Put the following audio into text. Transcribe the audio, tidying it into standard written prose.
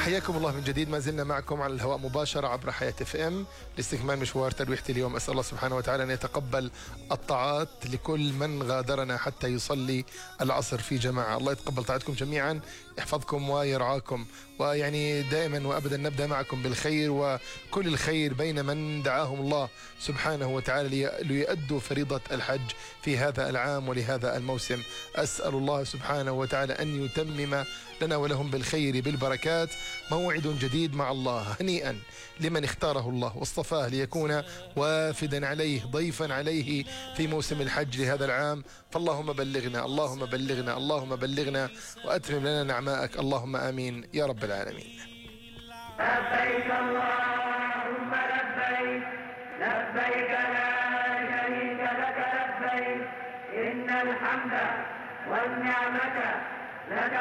حياكم الله من جديد. ما زلنا معكم على الهواء مباشرة عبر حياة FM لاستكمال مشوار ترويحة اليوم. أسأل الله سبحانه وتعالى أن يتقبل الطاعات لكل من غادرنا حتى يصلي العصر في جماعة. الله يتقبل طاعتكم جميعا، يحفظكم ويرعاكم، ويعني دائما وأبدا نبدأ معكم بالخير وكل الخير بين من دعاهم الله سبحانه وتعالى ليؤدوا فريضة الحج في هذا العام ولهذا الموسم. أسأل الله سبحانه وتعالى أن يتمم لنا ولهم بالخير بالبركات. موعد جديد مع الله، هنيئا لمن اختاره الله واصطفاه ليكون وافدا عليه ضيفا عليه في موسم الحج لهذا العام. فاللهم بلغنا اللهم بلغنا اللهم بلغنا وأتمم لنا نعمائك، اللهم آمين يا رب العالمين. لبيك اللهم لبيك لبيك لا شريك لك لبيك إن الحمد والنعمة لك